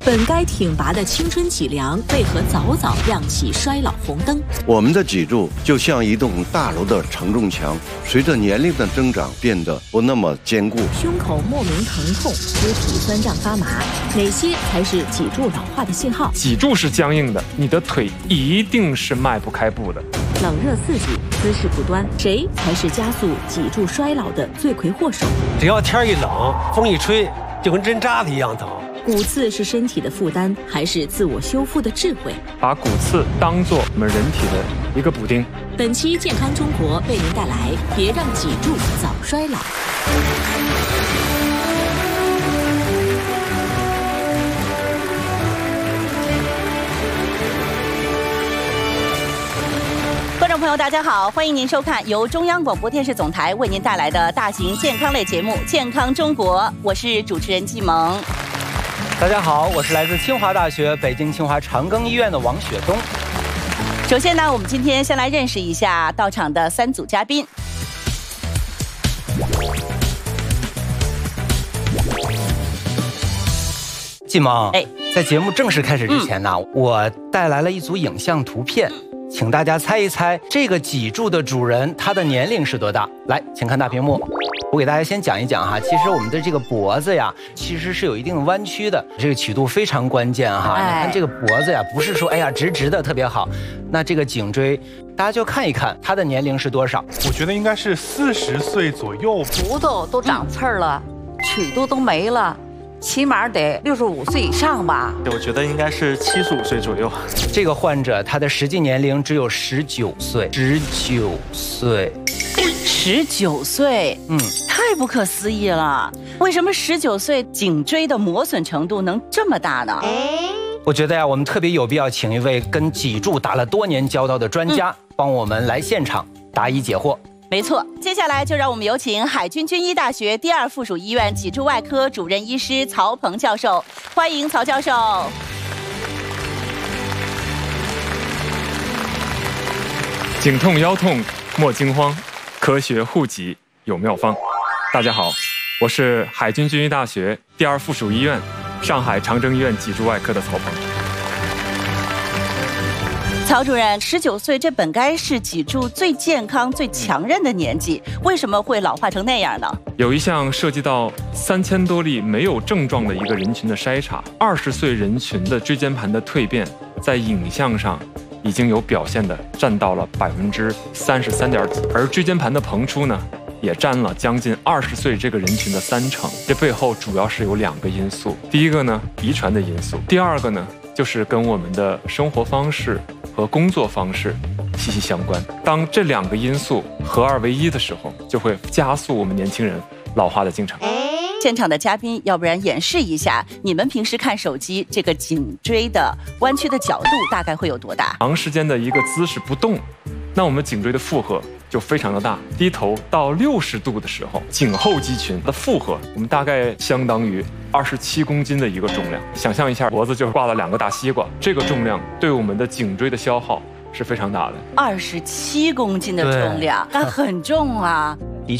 本该挺拔的青春脊梁，为何早早亮起衰老红灯？ 我们的脊柱就像一栋大楼的承重墙，随着年龄的增长变得不那么坚固。 胸口莫名疼痛，肢体酸胀发麻，哪些才是脊柱老化的信号？ 脊柱是僵硬的，你的腿一定是迈不开步的。 冷热四季，姿势不端，谁才是加速脊柱衰老的罪魁祸首？ 只要天一冷，风一吹，就跟针扎的一样疼。 骨刺是身体的负担，还是自我修复的智慧？ 把骨刺当作我们人体的一个补丁。 本期健康中国为您带来：别让脊柱早衰老。 观众朋友，大家好，欢迎您收看由中央广播电视总台为您带来的大型健康类节目《健康中国》，我是主持人季萌。 大家好，我是来自清华大学北京清华长庚医院的王雪东。 首先呢，我们今天先来认识一下到场的3组嘉宾。 季萌，在节目正式开始之前呢，我带来了一组影像图片，请大家猜一猜这个脊柱的主人他的年龄是多大？来，请看大屏幕。我给大家先讲一讲哈，其实我们的这个脖子呀，其实是有一定的弯曲的，这个曲度非常关键哈。你看这个脖子呀，不是说直直的特别好，那这个颈椎，大家就看一看他的年龄是多少。 我觉得应该是40岁左右， 骨头都长刺儿了，曲度都没了。起码得65岁以上吧。 我觉得应该是75岁左右。 这个患者他的实际年龄只有19岁，19岁 ，19岁，太不可思议了！为什么19岁颈椎的磨损程度能这么大呢？ 我觉得呀，我们特别有必要请一位跟脊柱打了多年交道的专家，帮我们来现场答疑解惑。 没错，接下来就让我们有请海军军医大学第2附属医院脊柱外科主任医师曹鹏教授，欢迎曹教授。 颈痛腰痛莫惊慌，科学护脊有妙方。大家好，我是海军军医大学第2附属医院上海长征医院脊柱外科的曹鹏。 曹主任，19岁这本该是脊柱最健康、最强韧的年纪，为什么会老化成那样呢？ 有一项涉及到3000多例没有症状的一个人群的筛查，20岁人群的椎间盘的蜕变，在影像上已经有表现的占到了33.几%，而椎间盘的膨出呢，也占了将近20岁这个人群的30%。这背后主要是有2个因素，第一个呢，遗传的因素；第二个呢，就是跟我们的生活方式和工作方式息息相关。当这2个因素合二为一的时候，就会加速我们年轻人老化的进程。 现场的嘉宾，要不然演示一下，你们平时看手机这个颈椎的弯曲的角度大概会有多大？ 长时间的一个姿势不动，那我们颈椎的负荷就非常的大。低头到60度的时候，颈后肌群的负荷，我们大概相当于27公斤的一个重量。想象一下，脖子就挂了2个大西瓜，这个重量对我们的颈椎的消耗是非常大的。 27公斤的重量，那很重啊。